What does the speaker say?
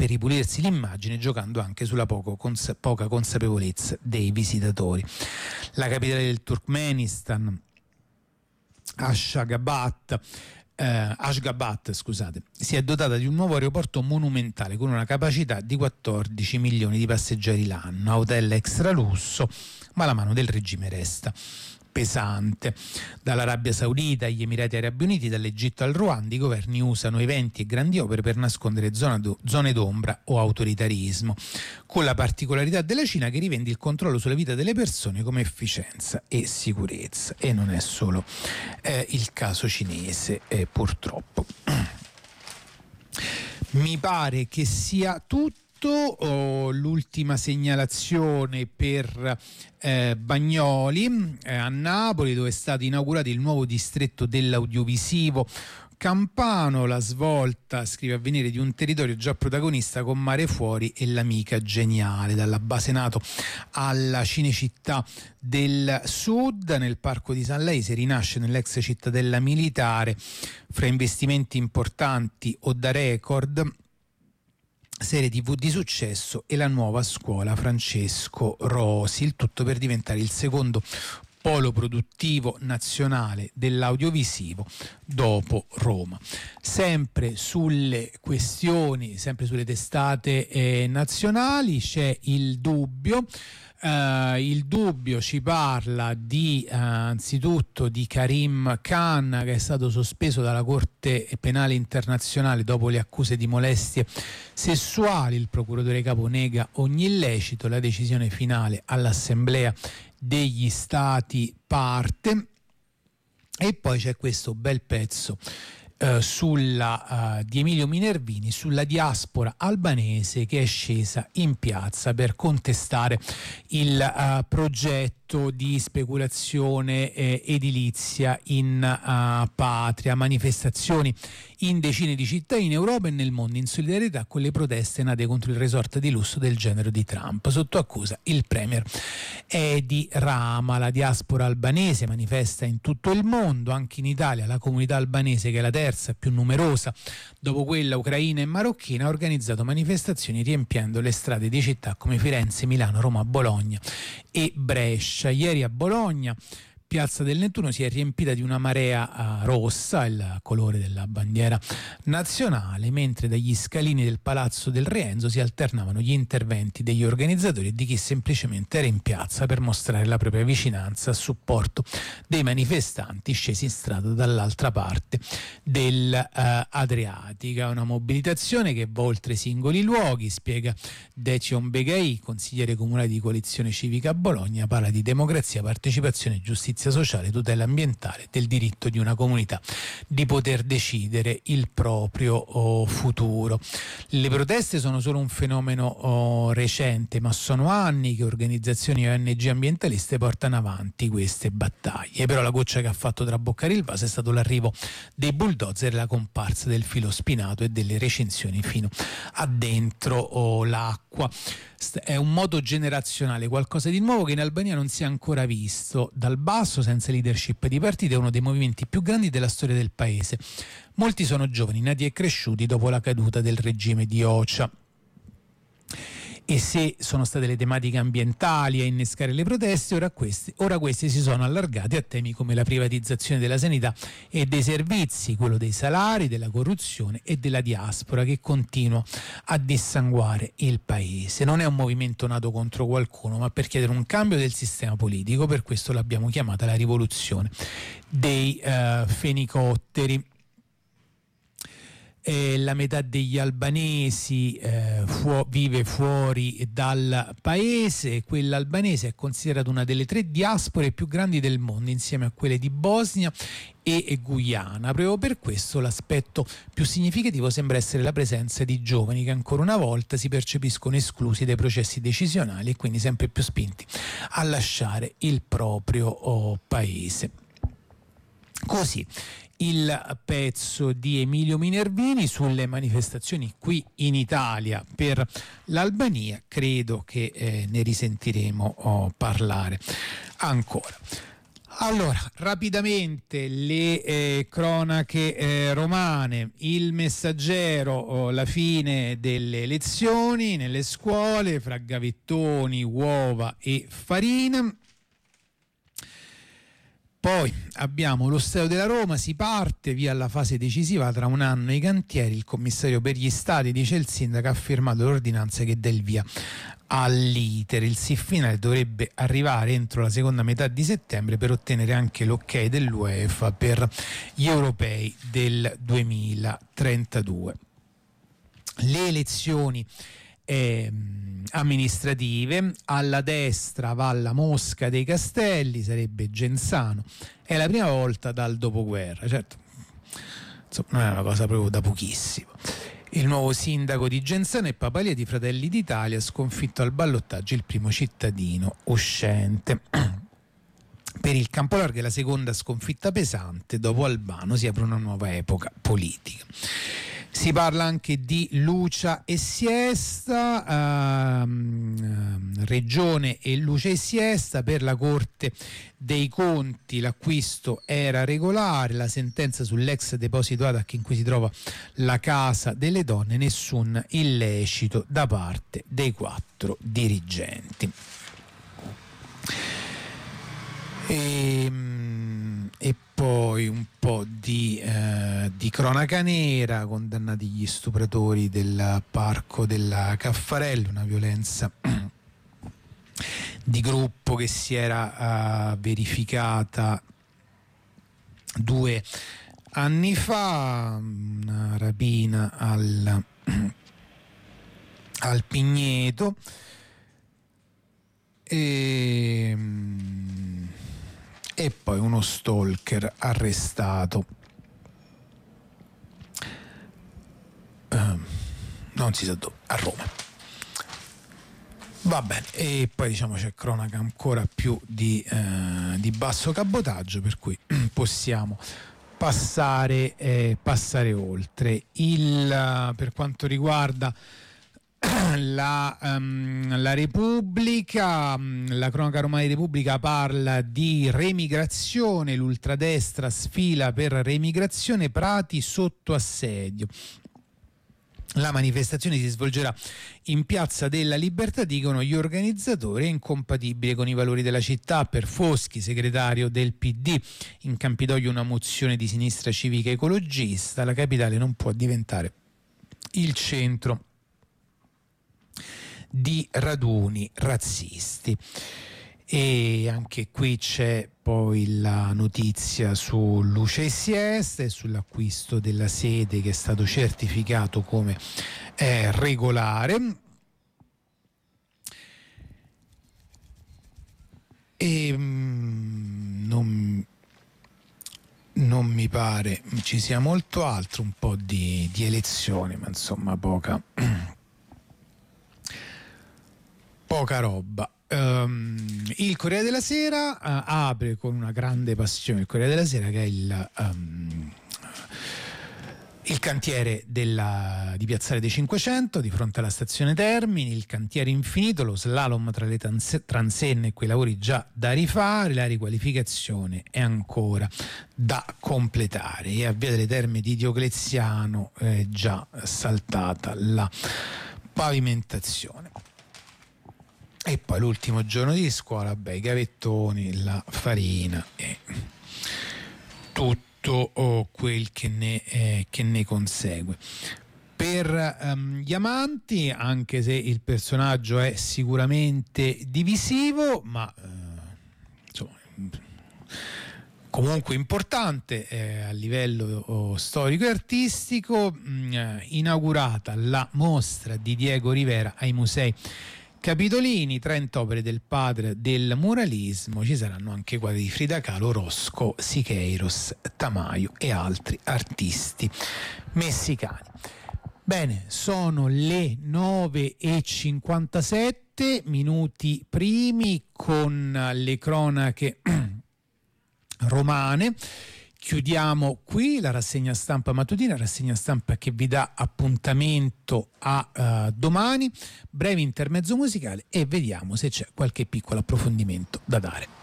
per ripulirsi l'immagine, giocando anche sulla poca consapevolezza dei visitatori. La capitale del Turkmenistan, Ashgabat, si è dotata di un nuovo aeroporto monumentale con una capacità di 14 milioni di passeggeri l'anno, hotel extra lusso, ma la mano del regime resta pesante. Dall'Arabia Saudita agli Emirati Arabi Uniti, dall'Egitto al Ruanda, i governi usano eventi e grandi opere per nascondere zone d'ombra o autoritarismo, con la particolarità della Cina che rivende il controllo sulla vita delle persone come efficienza e sicurezza. E non è solo il caso cinese, purtroppo. Mi pare che sia tutto. L'ultima segnalazione per Bagnoli, a Napoli, dove è stato inaugurato il nuovo distretto dell'audiovisivo campano, la svolta, scrive Avvenire, di un territorio già protagonista con Mare Fuori e L'Amica Geniale. Dalla base NATO alla Cinecittà del Sud, nel Parco di San Leise, rinasce nell'ex cittadella militare, fra investimenti importanti o da record, serie TV di successo e la nuova scuola Francesco Rosi, il tutto per diventare il secondo polo produttivo nazionale dell'audiovisivo dopo Roma. Sempre sulle questioni, sempre sulle testate nazionali, c'è Il Dubbio. Il Dubbio ci parla di anzitutto di Karim Khan, che è stato sospeso dalla Corte Penale Internazionale dopo le accuse di molestie sessuali. Il procuratore capo nega ogni illecito, la decisione finale all'Assemblea degli Stati parte. E poi c'è questo bel pezzo di Emilio Minervini sulla diaspora albanese che è scesa in piazza per contestare il progetto di speculazione edilizia in patria. Manifestazioni in decine di città in Europa e nel mondo in solidarietà con le proteste nate contro il resort di lusso del genero di Trump. Sotto accusa il premier Edi Rama. La diaspora albanese manifesta in tutto il mondo, anche in Italia. La comunità albanese, che è la terza più numerosa dopo quella ucraina e marocchina, ha organizzato manifestazioni riempiendo le strade di città come Firenze, Milano, Roma, Bologna e Brescia. Ieri a Bologna Piazza del Nettuno si è riempita di una marea rossa, il colore della bandiera nazionale, mentre dagli scalini del Palazzo del Rienzo si alternavano gli interventi degli organizzatori e di chi semplicemente era in piazza per mostrare la propria vicinanza a supporto dei manifestanti scesi in strada dall'altra parte dell'Adriatica. Una mobilitazione che va oltre i singoli luoghi, spiega Decion Begai, consigliere comunale di Coalizione Civica a Bologna. Parla di democrazia, partecipazione, giustizia sociale, tutela ambientale, del diritto di una comunità di poter decidere il proprio futuro. Le proteste sono solo un fenomeno recente, ma sono anni che organizzazioni ONG ambientaliste portano avanti queste battaglie. Però la goccia che ha fatto traboccare il vaso è stato l'arrivo dei bulldozer e la comparsa del filo spinato e delle recinzioni fino a dentro l'acqua. È un modo generazionale, qualcosa di nuovo che in Albania non si è ancora visto. Dal basso, senza leadership di partito, è uno dei movimenti più grandi della storia del paese. Molti sono giovani, nati e cresciuti dopo la caduta del regime di Ocha. E se sono state le tematiche ambientali a innescare le proteste, ora queste si sono allargate a temi come la privatizzazione della sanità e dei servizi, quello dei salari, della corruzione e della diaspora che continua a dissanguare il paese. Non è un movimento nato contro qualcuno, ma per chiedere un cambio del sistema politico. Per questo l'abbiamo chiamata la rivoluzione dei fenicotteri. La metà degli albanesi vive fuori dal paese. Quella albanese è considerata una delle 3 diaspore più grandi del mondo, insieme a quelle di Bosnia e Guyana. Proprio per questo l'aspetto più significativo sembra essere la presenza di giovani che ancora una volta si percepiscono esclusi dai processi decisionali e quindi sempre più spinti a lasciare il proprio paese. Così il pezzo di Emilio Minervini sulle manifestazioni qui in Italia per l'Albania. Credo che ne risentiremo parlare ancora. Allora, rapidamente le cronache romane, il Messaggero, la fine delle lezioni nelle scuole fra gavettoni, uova e farina. Poi abbiamo lo Stadio della Roma, si parte via alla fase decisiva tra un anno i cantieri, il commissario per gli stadi, dice il sindaco, ha firmato l'ordinanza che dà il via all'iter. Il sì finale dovrebbe arrivare entro la seconda metà di settembre per ottenere anche l'ok dell'UEFA per gli europei del 2032. Le elezioni amministrative, alla destra va la Mosca dei Castelli, sarebbe Genzano, è la prima volta dal dopoguerra, certo, insomma, non è una cosa proprio da pochissimo. Il nuovo sindaco di Genzano è Papalia di Fratelli d'Italia, sconfitto al ballottaggio il primo cittadino uscente. Per il Campolargo è la seconda sconfitta pesante, dopo Albano si apre una nuova epoca politica. Si parla anche di Lucia e Siesta, Regione e Lucia e Siesta. Per la Corte dei Conti l'acquisto era regolare, la sentenza sull'ex deposito ATAC in cui si trova la casa delle donne, nessun illecito da parte dei 4 dirigenti. E poi un po' di cronaca nera, condannati gli stupratori del parco della Caffarella, una violenza di gruppo che si era verificata 2 anni fa, una rapina al Pigneto. E poi uno stalker arrestato, non si sa dove, a Roma. Va bene, e poi diciamo c'è cronaca ancora più di basso cabotaggio, per cui possiamo passare oltre. Per quanto riguarda la Repubblica, la cronaca romana di Repubblica parla di remigrazione, l'ultradestra sfila per remigrazione, Prati sotto assedio. La manifestazione si svolgerà in Piazza della Libertà, dicono gli organizzatori, è incompatibile con i valori della città. Per Foschi, segretario del PD, in Campidoglio una mozione di sinistra civica ecologista, la capitale non può diventare il centro di raduni razzisti. E anche qui c'è poi la notizia su Luce e Siesta e sull'acquisto della sede che è stato certificato come regolare. E non mi pare ci sia molto altro, un po' di elezioni, ma insomma poca roba. Il Corriere della Sera apre con una grande passione, il Corriere della Sera, che è il cantiere di Piazzale dei 500 di fronte alla stazione Termini, il cantiere infinito, lo slalom tra le transenne e quei lavori già da rifare, la riqualificazione è ancora da completare, e a Via delle Terme di Diocleziano è già saltata la pavimentazione. E poi l'ultimo giorno di scuola, i gavettoni, la farina e tutto quel che ne consegue. Per gli amanti, anche se il personaggio è sicuramente divisivo, ma insomma, comunque importante a livello storico e artistico, inaugurata la mostra di Diego Rivera ai Musei Capitolini, 30 opere del padre del muralismo. Ci saranno anche quadri di Frida Kahlo, Roscoe, Siqueiros, Tamayo e altri artisti messicani. Bene, sono le 9:57 minuti primi con le cronache romane. Chiudiamo qui la rassegna stampa mattutina, rassegna stampa che vi dà appuntamento a domani, breve intermezzo musicale e vediamo se c'è qualche piccolo approfondimento da dare.